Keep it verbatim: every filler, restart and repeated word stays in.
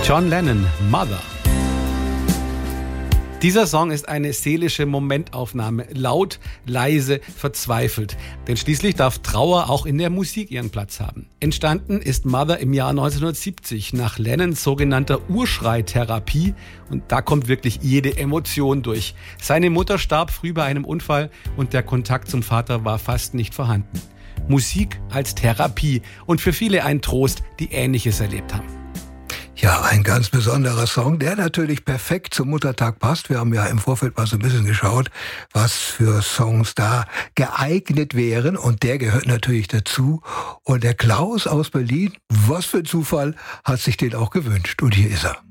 John Lennon, Mother. Dieser Song ist eine seelische Momentaufnahme, laut, leise, verzweifelt. Denn schließlich darf Trauer auch in der Musik ihren Platz haben. Entstanden ist Mother im Jahr neunzehnhundertsiebzig nach Lennons sogenannter Urschreitherapie. Und da kommt wirklich jede Emotion durch. Seine Mutter starb früh bei einem Unfall und der Kontakt zum Vater war fast nicht vorhanden. Musik als Therapie und für viele ein Trost, die Ähnliches erlebt haben. Ja, ein ganz besonderer Song, der natürlich perfekt zum Muttertag passt. Wir haben ja im Vorfeld mal so ein bisschen geschaut, was für Songs da geeignet wären. Und der gehört natürlich dazu. Und der Klaus aus Berlin, was für ein Zufall, hat sich den auch gewünscht. Und hier ist er.